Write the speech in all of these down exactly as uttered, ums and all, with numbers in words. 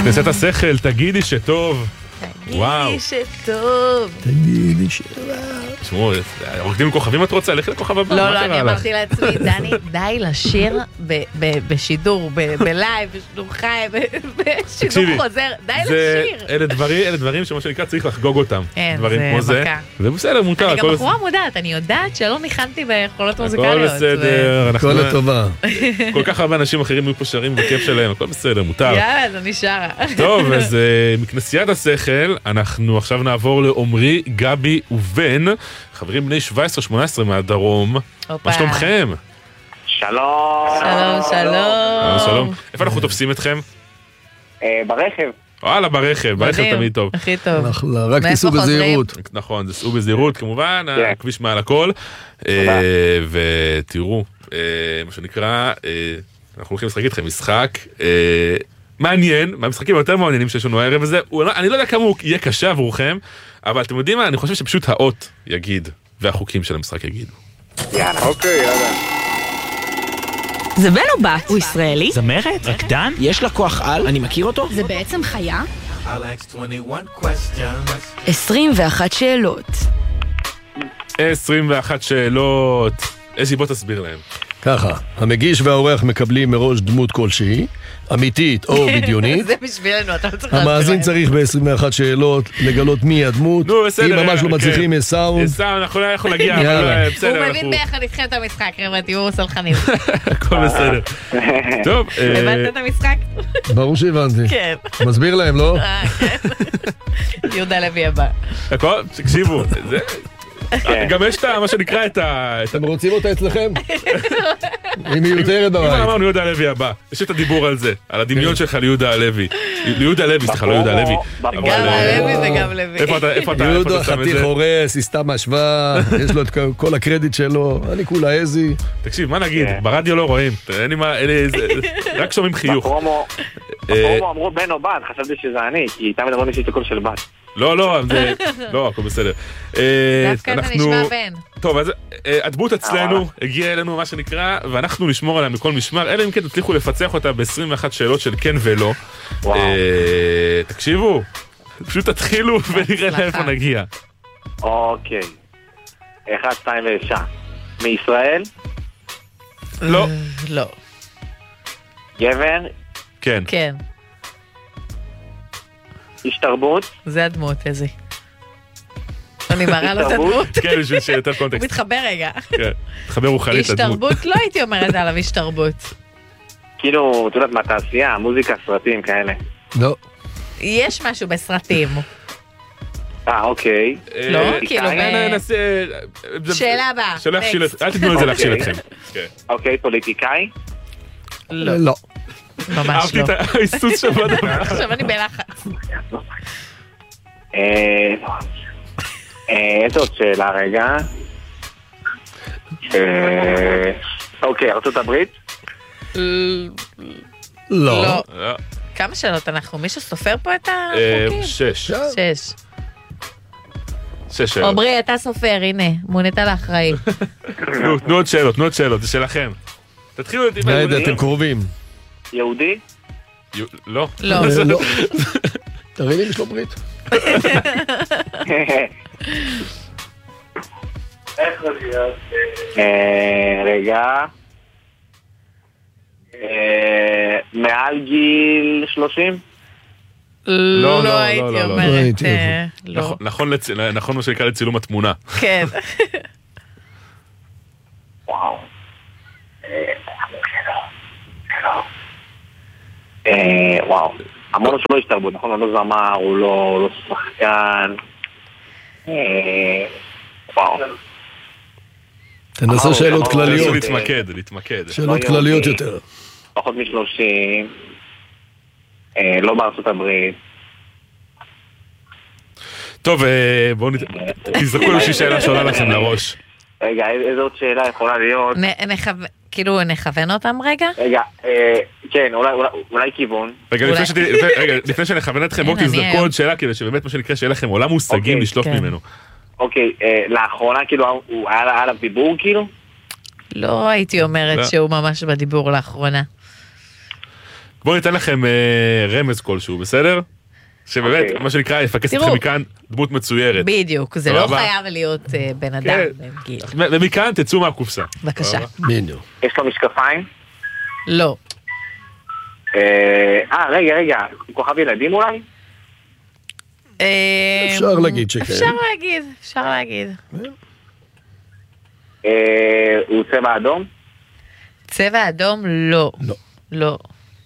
מכנסת השכל, תגידי שטוב. תגידי שטוב. תגידי שטוב. תשמעו, עורכדים כוכבים את רוצה? לכי לכוכב הבא. לא, לא, אני אמרתי לעצמי, דני, די לשיר בשידור, בלייב, בשידור חי, בשידור חוזר, די לשיר. אלה דברים שמה שנקרא צריך לחגוג אותם. כן, זה מכה. זה בסדר, מותר. אני גם בחורה מודעת, אני יודעת שלא ניחנתי ביכולות מוזיקליות. הכל בסדר. הכל לטובה. כל כך הרבה אנשים אחרים היו פה שרים בכיף שלהם, הכל בסדר, מותר. יאללה, אז אני שרה. טוב, אז מכנסיית השכל, אנחנו עכשיו נעבור לעומרי, גבי ובן, חברים בני שבע עשרה שמונה עשרה מהדרום. מה שלומכם? שלום. שלום, שלום. שלום. איפה אנחנו תופסים אתכם? ברכב. וואלה, ברכב, ברכב תמיד טוב. הכי טוב. רק תיסעו בזהירות. נכון, תיסעו בזהירות כמובן, הכביש מעל הכל. ותראו, מה שנקרא, אנחנו הולכים לשחק איתכם משחק מעניין, מהמשחקים היותר מעניינים שיש לנו הערב הזה, אני לא יודע כמה הוא יהיה קשה עבורכם, אבל אתם יודעים מה, אני חושב שפשוט האות יגיד, והחוקים של המשחק יגידו. יאללה, אוקיי, יאללה. זה בן או בת? הוא ישראלי? זמרת? רקדן? יש לה כוח על? אני מכיר אותו? זה בעצם חיה? עשרים ואחת שאלות. עשרים ואחת שאלות. איזי, בוא תסביר להם. ככה, המגיש והאורח מקבלים מראש דמות כלשהי, אמיתית או בדיונית. זה בשבילנו, אתה לא צריך... המאזין צריך ב-עשרים ואחת שאלות לגלות מי הדמות. אם ממש לא מצליחים, יש סאונד. יש סאונד, אנחנו לא יכולים להגיע, אבל בסדר. הוא מבין ביחד איתכם את המשחק, חבר'ה, תהיו סלחנים. הכל בסדר. טוב. הבנת את המשחק? ברור שהבנתי. כן. מסביר להם, לא? יהודה לוי הבא. הכל, תקשיבו, זה... גם יש את מה שנקרא את ה... אתם רוצים אותה אצלכם? היא מיותרת בבית. אם אמרנו יהודה הלוי הבא, יש את הדיבור על זה, על הדמיון שלך ליהודה הלוי. ליהודה הלוי, סליחה, לא יהודה הלוי. גם הלוי וגם לוי. איפה אתה? יהודה חתיך הורס, היא סתם השוואה, יש לו את כל הקרדיט שלו, אני כולה איזי. תקשיב, מה נגיד? ברדיו לא רואים, אין לי מה, רק שומעים חיוך. בפרומו אמרו בן או בת, חשבתי שזה אני, כי תמיד אמרו לי שיש קול של בת. לא, לא, זה... לא, הכל בסדר. דווקא אתה נשמע בן. טוב, אז הדמות אצלנו הגיעה אלינו, מה שנקרא, ואנחנו נשמור עליה מכל משמר, אלא אם כן תצליחו לפצח אותה ב-עשרים ואחת שאלות של כן ולא. תקשיבו, פשוט תתחילו ונראה לאיפה נגיע. אוקיי. אחד, שתיים ואישה. מישראל? לא. לא. גבר? כן. כן. איש תרבות? זה הדמות, איזה. אני מראה לו את הדמות. כן, בשביל שיותר קונטקסט. הוא מתחבר רגע. כן, מתחבר רוחנית לדמות. איש תרבות, לא הייתי אומרת עליו איש תרבות. כאילו, את יודעת מהתעשייה, מוזיקה, סרטים כאלה. לא. יש משהו בסרטים. אה, אוקיי. לא, כאילו... שאלה הבאה. אל תתנו את זה להכשיל אתכם. אוקיי, פוליטיקאי? לא. לא. ממש לא. אהבתי את ההיסוס של בדבר. עכשיו אני בלחץ. איזו עוד שאלה רגע. אוקיי, ארצות הברית? לא. כמה שאלות אנחנו? מישהו סופר פה את החוקים? שש. שש. שש שאלות. עומרי, אתה סופר, הנה, מונית לאחראי. תנו עוד שאלות, תנו עוד שאלות, זה שלכם. תתחילו את... אתם קרובים. יהודי? לא. לא. תראי לי, יש לו ברית. איך רגיעת? רגע. מעל גיל שלושים? לא, לא הייתי אומרת. נכון מה שנקרא לצילום התמונה. כן. וואו. וואו. אמרנו שלא יש תרבות, נכון? הוא לא זמר, הוא לא שחקן. וואו. תנסה שאלות כלליות. להתמקד, להתמקד. שאלות כלליות יותר. פחות משלושים. לא בארצות הברית. טוב, בואו תזרקו איזושהי שאלה שעולה לכם לראש. רגע, איזו עוד שאלה יכולה להיות? כאילו נכוון אותם רגע? רגע, כן, אולי כיוון. רגע, לפני שנכוון אתכם, בואו תזרקו עוד שאלה, כדי שבאמת מה שנקרא שיהיה לכם עולם מושגים לשלוף ממנו. אוקיי, לאחרונה כאילו, הוא היה עליו דיבור כאילו? לא הייתי אומרת שהוא ממש בדיבור לאחרונה. בואו ניתן לכם רמז כלשהו, בסדר? שבאמת, מה שנקרא, יפקס אתכם מכאן דמות מצוירת. בדיוק, זה לא חייב להיות בן אדם. ומכאן תצאו מהקופסה. בבקשה. יש לו משקפיים? לא. אה, רגע, רגע, כוכב ילדים אולי? אפשר להגיד שכן. אפשר להגיד, אפשר להגיד. הוא צבע אדום? צבע אדום? לא. לא. לא.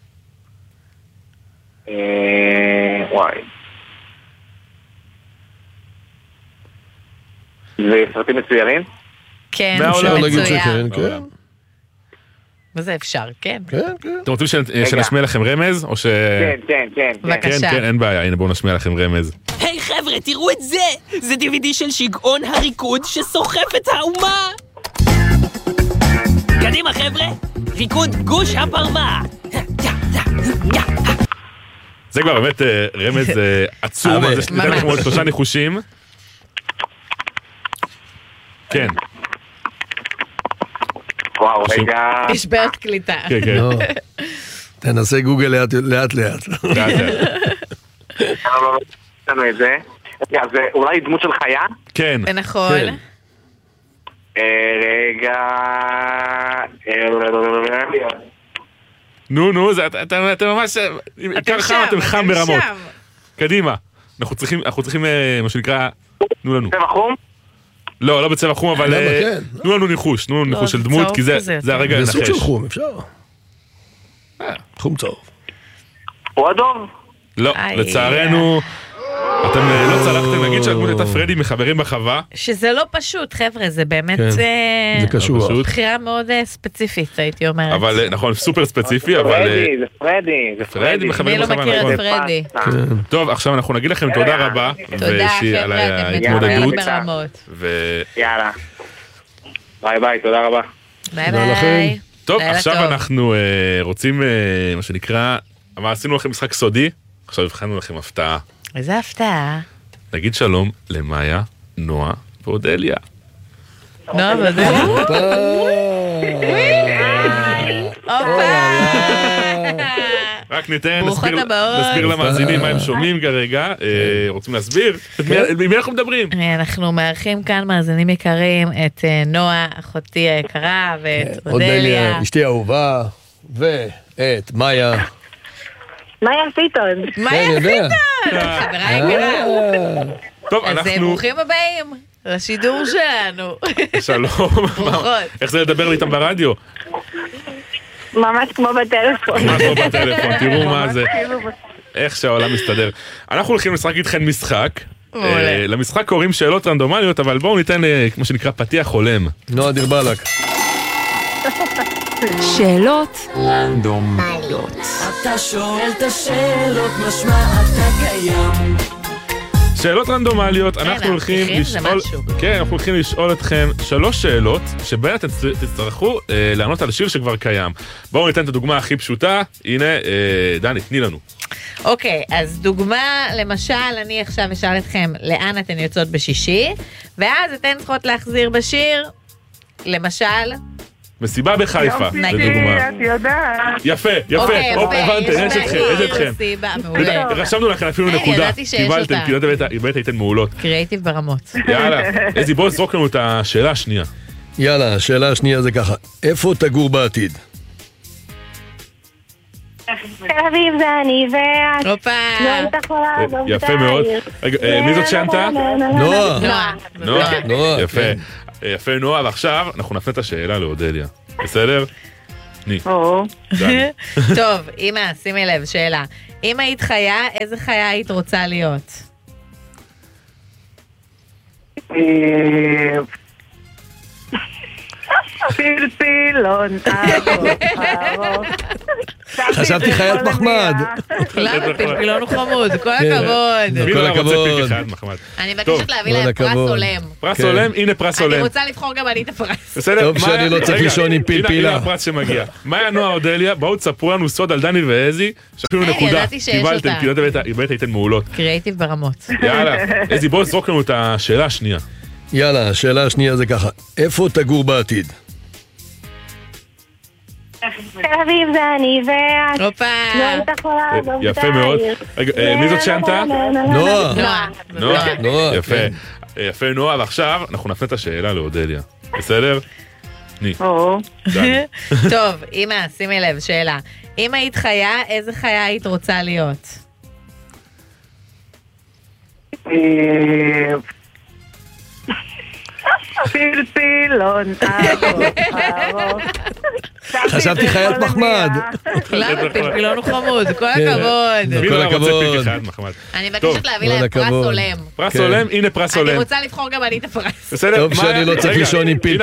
וואי. זה סרטים מצוירים? כן, אפשר זה להגיד מצויר. שכן, כן. מה זה אפשר? כן. כן, כן. אתם רוצים שנשמיע לכם רמז? או ש... כן, כן, כן. בבקשה. כן, כן, אין בעיה, הנה בואו נשמיע לכם רמז. היי חבר'ה, תראו את זה! זה די וי די של שגעון הריקוד שסוחף את האומה! קדימה חבר'ה, ריקוד גוש הפרווה! זה כבר באמת רמז עצום, אז יש ניתן לכם עוד שלושה ניחושים. כן. וואו, רגע. יש בעיות קליטה. כן, כן. תנסה גוגל לאט לאט. לאט. לא, לא, לא, יש לנו את זה. רגע, זה אולי דמות של חיה? כן. נכון. רגע... נו, נו, אתם ממש... אתם שם, אתם חם ברמות. שם. קדימה. אנחנו צריכים, אנחנו צריכים, מה שנקרא, תנו לנו. צבע חום? לא, לא בצבע חום, אבל תנו לנו ניחוש, תנו לנו ניחוש של דמות, כי זה הרגע לנחש. זה סוג של חום, אפשר. חום צהוב. הוא אדום? לא, לצערנו, אתם לא צלחתם להגיד שהדמות הייתה פרדי מחברים בחווה. שזה לא פשוט, חבר'ה, זה באמת זה קשור. בחירה מאוד ספציפית, הייתי אומרת. אבל, נכון, סופר ספציפי, אבל... פרדי, זה פרדי, זה פרדי מחברים מי לא בחווה, מכיר נכון. את פרדי? טוב, עכשיו אנחנו נגיד לכם תודה רבה. תודה, חבר'ה, אתם מתמודדים ברמות. יאללה. ביי ביי, תודה רבה. ביי ביי. טוב, עכשיו אנחנו רוצים, מה שנקרא, אבל עשינו לכם משחק סודי, עכשיו הבחנו לכם הפתעה. איזה הפתעה. נגיד שלום למאיה, נועה ואודליה. נועה ואודליה? הופה! רק ניתן, נסביר למאזינים מה הם שומעים כרגע. רוצים להסביר? מי אנחנו מדברים? אנחנו מארחים כאן מאזינים יקרים את נועה, אחותי היקרה, ואת אודליה. אשתי האהובה, ואת מאיה. מאיה פיתון. מאיה פיתון! חברה יקרה. טוב, אז אנחנו... ברוכים הבאים לשידור שלנו. שלום. איך זה לדבר איתם ברדיו? ממש כמו בטלפון. ממש כמו בטלפון, תראו מה זה. איך שהעולם מסתדר. אנחנו הולכים לשחק איתכן משחק. למשחק קוראים שאלות רנדומליות, אבל בואו ניתן מה שנקרא פתיח הולם. נועה דיר בלק. שאלות רנדומליות. אתה שואל את השאלות, משמע אתה קיים. שאלות רנדומליות, אנחנו הולכים לשאול, כן, אנחנו הולכים לשאול אתכם שלוש שאלות שבהן אתם תצטרכו לענות על שיר שכבר קיים. בואו ניתן את הדוגמה הכי פשוטה, הנה, דני, תני לנו. אוקיי, אז דוגמה, למשל, אני עכשיו אשאל אתכם לאן אתן יוצאות בשישי, ואז אתן צריכות להחזיר בשיר, למשל... מסיבה בחיפה, לדוגמה. את יודעת. יפה, יפה, הבנתם, יש אתכם, יש אתכם. רשמנו לכם אפילו נקודה, קיבלתם, כי באמת הייתן מעולות. קריאיטיב ברמות. יאללה, איזי, בואו זרוק לנו את השאלה השנייה. יאללה, השאלה השנייה זה ככה, איפה תגור בעתיד? תל אביב זה אני ואת. הופה. יפה מאוד. רגע, מי זאת שענתה? נועה. נועה. נועה, יפה. יפה נועה, ועכשיו אנחנו נפנה את השאלה לאודליה. בסדר? ני. טוב, אמא, שימי לב, שאלה. אם היית חיה, איזה חיה היית רוצה להיות? פלפילון, ארוך, חשבתי חיית מחמד. למה? פלפילון הוא חמוד, כל הכבוד. כל הכבוד. אני מבקשת להביא להם פרס הולם. פרס הולם, הנה פרס הולם. אני רוצה לבחור גם אני את הפרס. טוב שאני לא צריך לישון עם פלפילה. הנה הפרס שמגיע. מאיה, נועה, אודליה, בואו תספרו לנו סוד על דני ואיזי, שאפילו נקודה. קיבלתם, כי באמת הייתן מעולות. קריאיטיב ברמות. יאללה, איזי, בואו זרוק לנו את השאלה השנייה. יאללה, השאלה השנייה זה ככה, איפה תגור בעתיד? תל אביב זה אני ואת. הופה. לא היית יכולה, לא יפה היית מאוד. העיר. רגע, אה, מי זאת שינתה? נועה. נועה. נועה. נועה, יפה. כן. יפה נועה, ועכשיו אנחנו נפנה את השאלה לאודליה. בסדר? ני. או, דני. טוב, אמא, שימי לב, שאלה. אם היית חיה, איזה חיה היית רוצה להיות? אה, פלפילון ארוך ארוך. חשבתי חיית מחמד. למה? פלפילון הוא חמוד, כל כן. הכבוד. מי כל לא רוצה הכבוד. פיל כחד מחמד? אני טוב, מבקשת להביא כל להם פרס הכבוד. הולם. פרס כן. הולם, הנה פרס אני הולם. רוצה לבחור גם אני את הפרס. בסדר? טוב מה- שאני לא צריך רגע, לישון עם פיל הנה